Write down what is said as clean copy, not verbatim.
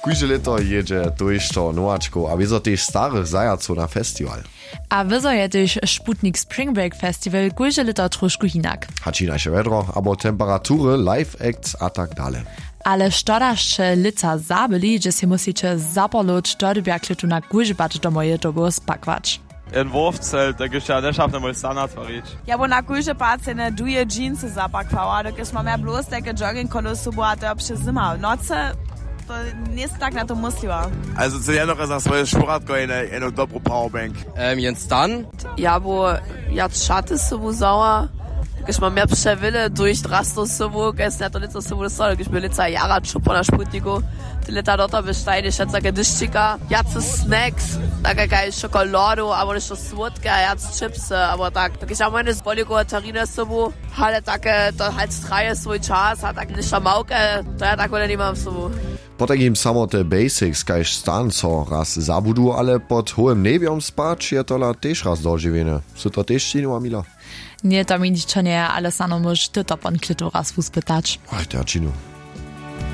Kujże leto jedzie dojšto nowačkov a wieso też starych zajaców na festiwal. A wieso je też Sputnik Spring Break Festival kujże leto troszkę hinak. Hači naše vedro, abo temperatury, live acts a tak dalej. Ale štodašče lica zabili, že si musicie zapoloć do dobiakletu na gužbać do moje dobu spakwać. In Wurfzelt, da gibt's ja nicht auf einmal Standard verrät. Ja, bo na gužbace ne duje dżinsy zapakovala, dok już mam ja bloß takie joggingkolo subo, to przy zima. Noce, to nie jest tak na to musliwa. Also zu jedno ist das svoje šporatko eine dobro powerbank. Jens dann? Ja, bo ja szaty subo zała. Když mám ja převile durch drasto sobu, když na to lico sobu dostal, když byl lica jara čupo na Sputniku, ty leta dota bestajde šeca gediščika, jace snacks, tak jakaj šokoladu, abo nešto svodke, jace chipsy, abo tak. Když ja meine Spoliko tarine sobu, ale také to halt straje svoj čas, a tak ništa mauke, to ja tak vole nemám sobu. Po takim samote basics, kajž stan co raz zabudu, ale pod hołym nebiom spać je tola też raz dożywienie. Su to też činu, Amila? Nie, to mi ničo nie, ale samo môž tyto pon klitu raz vyspytać. Ach, der činu.